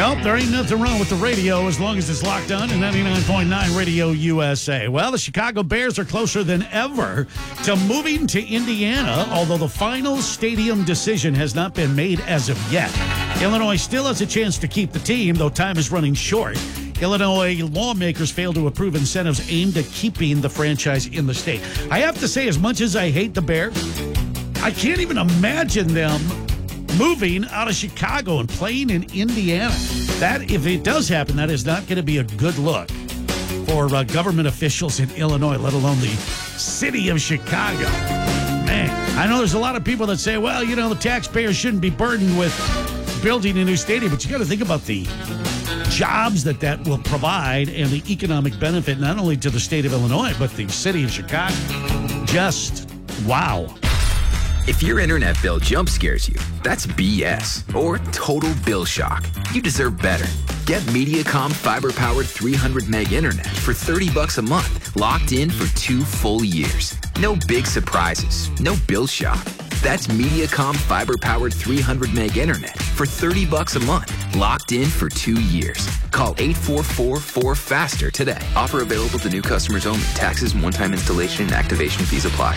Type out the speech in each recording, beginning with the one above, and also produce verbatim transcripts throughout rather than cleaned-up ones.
Nope, there ain't nothing wrong with the radio as long as it's locked on to ninety-nine point nine Radio U S A. Well, the Chicago Bears are closer than ever to moving to Indiana, although the final stadium decision has not been made as of yet. Illinois still has a chance to keep the team, though time is running short. Illinois lawmakers failed to approve incentives aimed at keeping the franchise in the state. I have to say, as much as I hate the Bears, I can't even imagine them moving out of Chicago and playing in Indiana. That, if it does happen, that is not going to be a good look for uh, government officials in Illinois, let alone the city of Chicago. Man, I know there's a lot of people that say, well, you know, the taxpayers shouldn't be burdened with building a new stadium, but you got to think about the jobs that that will provide and the economic benefit not only to the state of Illinois, but the city of Chicago. Just wow. If your internet bill jump scares you, that's B S or total bill shock. You deserve better. Get Mediacom fiber-powered three hundred meg internet for thirty bucks a month, locked in for two full years. No big surprises, no bill shock. That's Mediacom fiber-powered three hundred meg internet for thirty bucks a month, locked in for two years. Call eight four four, four faster today. Offer available to new customers only. Taxes and one-time installation and activation fees apply.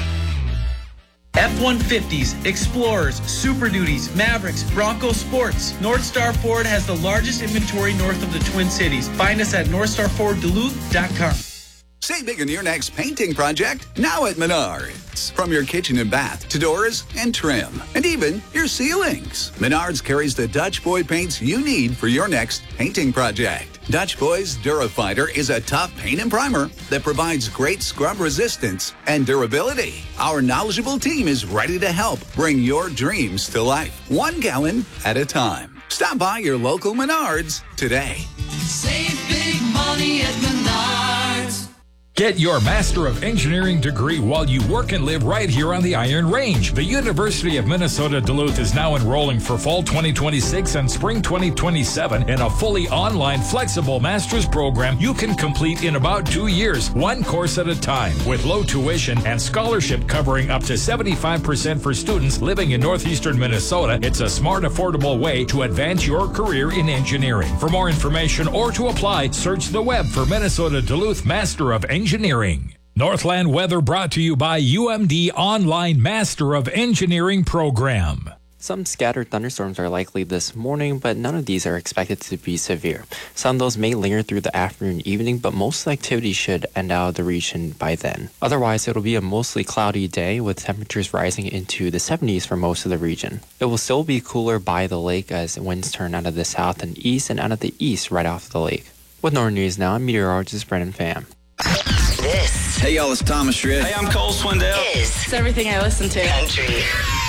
F one fifties, Explorers, Super Duties, Mavericks, Bronco Sports. Northstar Ford has the largest inventory north of the Twin Cities. Find us at north star ford duluth dot com. Save big on your next painting project now at Menards. From your kitchen and bath to doors and trim, and even your ceilings. Menards carries the Dutch Boy paints you need for your next painting project. Dutch Boy's Durafighter is a tough paint and primer that provides great scrub resistance and durability. Our knowledgeable team is ready to help bring your dreams to life, one gallon at a time. Stop by your local Menards today. Save big money at Menards. Get your Master of Engineering degree while you work and live right here on the Iron Range. The University of Minnesota Duluth is now enrolling for fall twenty twenty-six and spring twenty twenty-seven in a fully online, flexible master's program you can complete in about two years, one course at a time, with low tuition and scholarship covering up to seventy-five percent for students living in northeastern Minnesota. It's a smart, affordable way to advance your career in engineering. For more information or to apply, search the web for Minnesota Duluth Master of Engineering. Engineering. Northland weather brought to you by U M D Online Master of Engineering Program. Some scattered thunderstorms are likely this morning, but none of these are expected to be severe. Some of those may linger through the afternoon and evening, but most of the activity should end out of the region by then. Otherwise, it'll be a mostly cloudy day with temperatures rising into the seventies for most of the region. It will still be cooler by the lake as winds turn out of the south and east and out of the east right off the lake. With Northern News Now, I'm meteorologist Brennan Pham. This. Hey, y'all, it's Thomas Schritt. Hey, I'm Cole Swindell. Is. It's everything I listen to. Country.